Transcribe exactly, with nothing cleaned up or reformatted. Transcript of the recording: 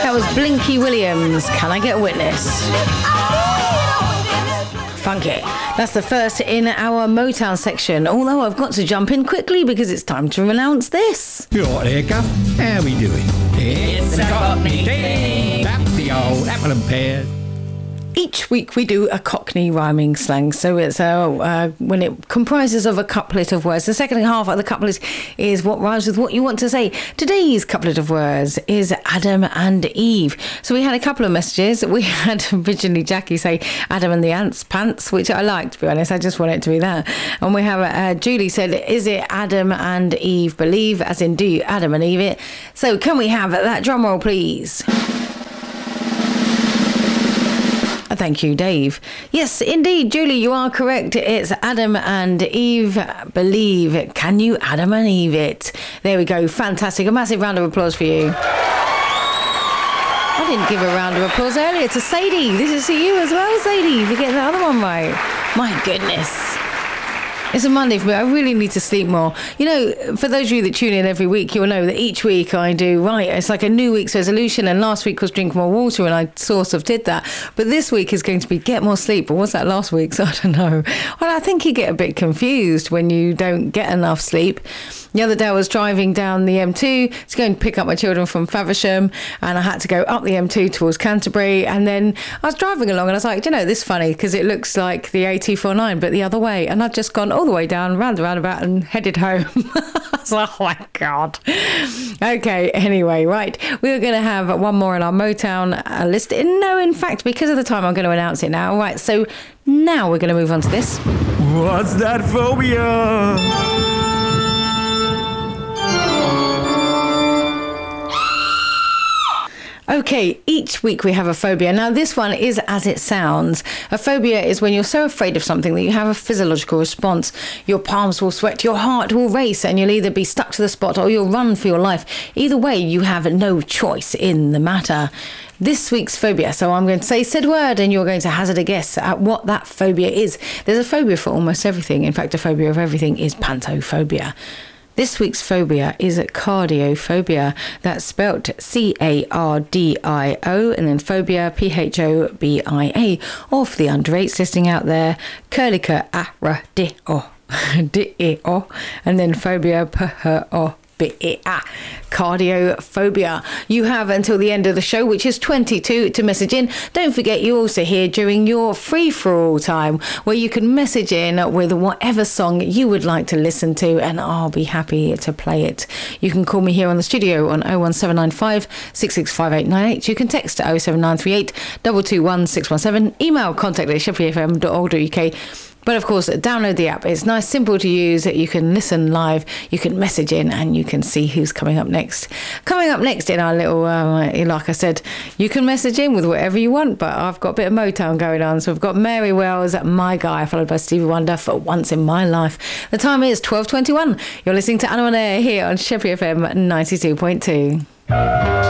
That was Blinky Williams. Can I get a witness? Funky. That's the first in our Motown section. Although I've got to jump in quickly because it's time to announce this. You're all right there, Guff. How we doing? It's a Cockney thing. Tap the old apple and pear. Each week we do a Cockney rhyming slang, so it's uh, uh, when it comprises of a couplet of words. The second half of the couplet is what rhymes with what you want to say. Today's couplet of words is Adam and Eve. So we had a couple of messages. We had originally Jackie say Adam and the Ants Pants, which I like, to be honest. I just want it to be that. And we have uh, Julie said, is it Adam and Eve believe, as in do Adam and Eve it? So can we have that drum roll, please? Thank you, Dave. Yes, indeed, Julie, you are correct. It's Adam and Eve believe. Can you Adam and Eve it? There we go. Fantastic. A massive round of applause for you. I didn't give a round of applause earlier to Sadie. This is to you as well, Sadie, for getting the other one right. My goodness. It's a Monday for me. I really need to sleep more. You know, for those of you that tune in every week, you'll know that each week I do, right, it's like a new week's resolution, and last week was drink more water, and I sort of did that. But this week is going to be get more sleep. But what's that last week's? I don't know. Well, I think you get a bit confused when you don't get enough sleep. The other day I was driving down the M two to go and pick up my children from Faversham, and I had to go up the M two towards Canterbury, and then I was driving along and I was like, you know, this is funny because it looks like the A two forty-nine but the other way, and I'd just gone all the way down, round the roundabout and headed home. I was like, oh my God. Okay, anyway, right. We're going to have one more on our Motown uh, list. No, in fact, because of the time, I'm going to announce it now. Right, so now we're going to move on to this. What's that phobia? Okay, each week we have a phobia. Now, this one is as it sounds. A phobia is when you're so afraid of something that you have a physiological response. Your palms will sweat, your heart will race, and you'll either be stuck to the spot or you'll run for your life. Either way, you have no choice in the matter. This week's phobia, so I'm going to say said word and you're going to hazard a guess at what that phobia is. There's a phobia for almost everything. In fact, a phobia of everything is pantophobia. This week's phobia is cardiophobia. That's spelt C A R D I O and then phobia, P H O B I A. Or for the under eights listening out there, curlica a r d o d e o and then phobia p h o b e a. Cardiophobia. You have until the end of the show, which is twenty-two, to message in. Don't forget, you're also here during your free-for-all time, where you can message in with whatever song you would like to listen to, and I'll be happy to play it. You can call me here on the studio on oh one seven nine five, six six five eight nine eight. You can text to oh seven nine three eight, two two one, six one seven. Email contact at shepley f m dot org dot u k. But of course, download the app. It's nice, simple to use. You can listen live, you can message in, and you can see who's coming up next. Coming up next in our little, uh, like I said, you can message in with whatever you want, but I've got a bit of Motown going on. So we've got Mary Wells, My Guy, followed by Stevie Wonder, For Once in My Life. The time is twelve twenty-one. You're listening to Anna on Air here on Shepley F M ninety-two point two.